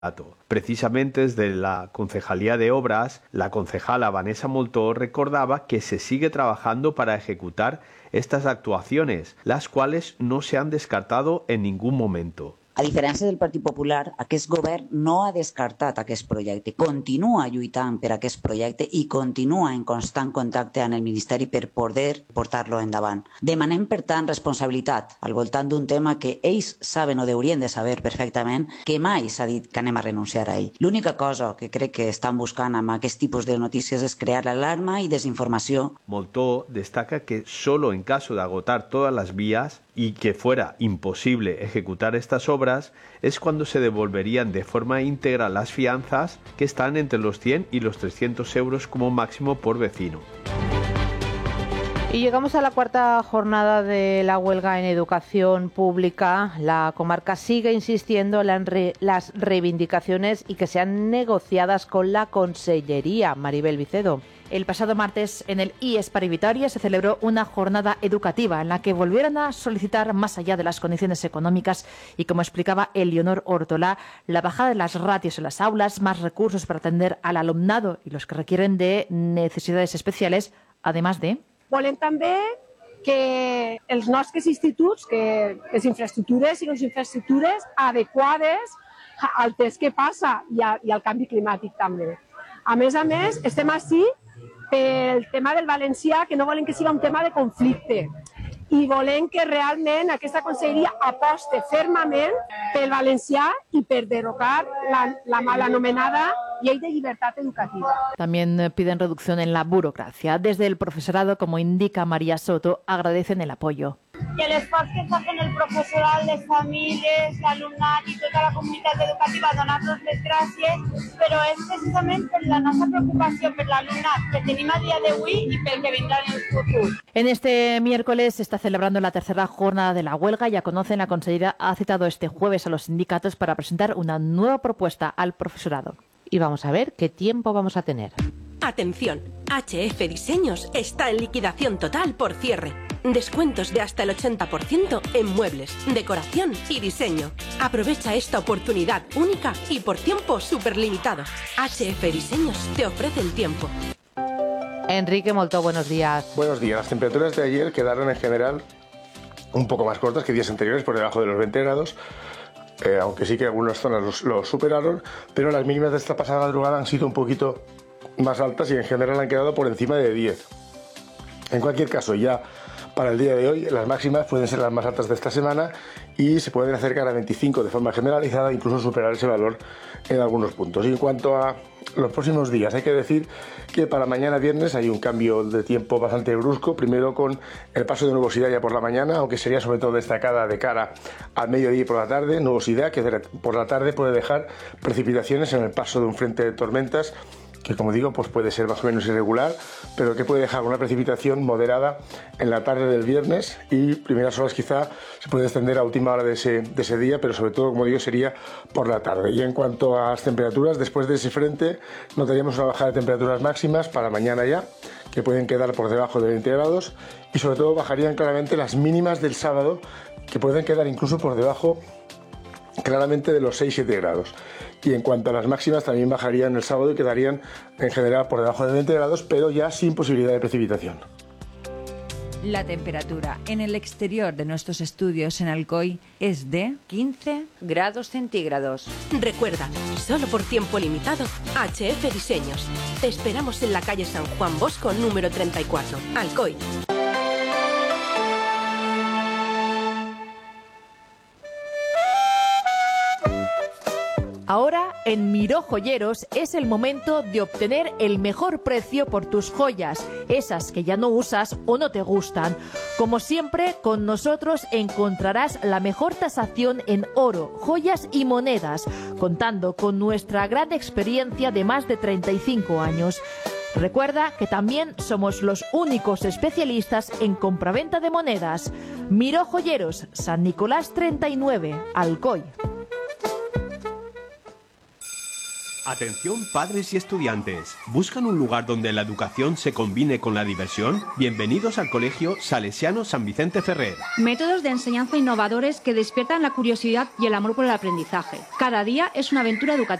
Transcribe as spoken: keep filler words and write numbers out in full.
Precisamente desde la Concejalía de Obras, la concejala Vanessa Moltó recordaba que se sigue trabajando para ejecutar estas actuaciones, las cuales no se han descartado en ningún momento. A diferència del Partit Popular, aquest govern no ha descartat aquest projecte. Continua lluitant per aquest projecte i continua en constant contacte amb el Ministeri per poder portar-lo endavant. Demanem, per tant, responsabilitat al voltant d'un tema que ells saben o haurien de saber perfectament que mai s'ha dit que anem a renunciar a ell. L'única cosa que crec que estan buscant amb aquest tipus de notícies és crear alarma i desinformació. Moltó destaca que solo en caso de agotar todas las vías y que fuera imposible ejecutar estas obras, es cuando se devolverían de forma íntegra las fianzas, que están entre los cien y los trescientos euros como máximo por vecino. Y llegamos a la cuarta jornada de la huelga en educación pública. La comarca sigue insistiendo en las reivindicaciones y que sean negociadas con la Consellería. Maribel Vicedo. El pasado martes en el I E S para Vitoria se celebró una jornada educativa en la que volvieron a solicitar, más allá de las condiciones económicas y como explicaba Elionor Ortolá, la bajada de las ratios en las aulas, más recursos para atender al alumnado y los que requieren de necesidades especiales, además de... Volem també que els nostres instituts, que les infraestructures i les infraestructures adequades al temps que passa i, a, i al canvi climàtic també. A més a més, estem així pel tema del valencià, que no volem que sigui un tema de conflicte. I volem que realment aquesta conselleria aposte fermament pel valencià i per derogar la, la mal anomenada Ley de Libertad Educativa. También piden reducción en la burocracia. Desde el profesorado, como indica María Soto, agradecen el apoyo. I l'esforç que està fent el professorat, les famílies, l'alumnat i tota la comunitat educativa, donar-los les gràcies, però és precisament per la nostra preocupació per l'alumnat que tenim a dia d'avui i pel que vindrà en el futur. En este miércoles se está celebrando la tercera jornada de la huelga. Ya conocen, la Consellería ha citado este jueves a los sindicatos para presentar una nueva propuesta al profesorado. Y vamos a ver qué tiempo vamos a tener. Atención, H F Diseños está en liquidación total por cierre. Descuentos de hasta el ochenta por ciento en muebles, decoración y diseño. Aprovecha esta oportunidad única y por tiempo superlimitado. H F Diseños te ofrece el tiempo. Enrique Moltó, buenos días. Buenos días. Las temperaturas de ayer quedaron en general un poco más cortas que días anteriores, por debajo de los veinte grados. Eh, aunque sí que algunas zonas los, los superaron, pero las mínimas de esta pasada madrugada han sido un poquito más altas y en general han quedado por encima de diez. En cualquier caso, ya para el día de hoy las máximas pueden ser las más altas de esta semana y se pueden acercar a veinticinco de forma generalizada, incluso superar ese valor en algunos puntos. Y en cuanto a los próximos días, hay que decir que para mañana viernes hay un cambio de tiempo bastante brusco, primero con el paso de nubosidad ya por la mañana, aunque sería sobre todo destacada de cara al mediodía y por la tarde, nubosidad que por la tarde puede dejar precipitaciones en el paso de un frente de tormentas, que como digo pues puede ser más o menos irregular, pero que puede dejar una precipitación moderada en la tarde del viernes y primeras horas quizá se puede extender a última hora de ese, de ese día, pero sobre todo, como digo, sería por la tarde. Y en cuanto a las temperaturas, después de ese frente notaríamos una bajada de temperaturas máximas para mañana ya, que pueden quedar por debajo de veinte grados y sobre todo bajarían claramente las mínimas del sábado, que pueden quedar incluso por debajo claramente de los seis siete grados. Y en cuanto a las máximas, también bajarían el sábado y quedarían en general por debajo de veinte grados, pero ya sin posibilidad de precipitación. La temperatura en el exterior de nuestros estudios en Alcoy es de quince grados centígrados. Recuerda, solo por tiempo limitado, H F Diseños. Te esperamos en la calle San Juan Bosco, número treinta y cuatro, Alcoy. Ahora, en Miró Joyeros es el momento de obtener el mejor precio por tus joyas, esas que ya no usas o no te gustan. Como siempre, con nosotros encontrarás la mejor tasación en oro, joyas y monedas, contando con nuestra gran experiencia de más de treinta y cinco años. Recuerda que también somos los únicos especialistas en compraventa de monedas. Miró Joyeros, San Nicolás treinta y nueve, Alcoy. Atención padres y estudiantes. ¿Buscan un lugar donde la educación se combine con la diversión? Bienvenidos al Colegio Salesiano San Vicente Ferrer. Métodos de enseñanza innovadores que despiertan la curiosidad y el amor por el aprendizaje. Cada día es una aventura educativa.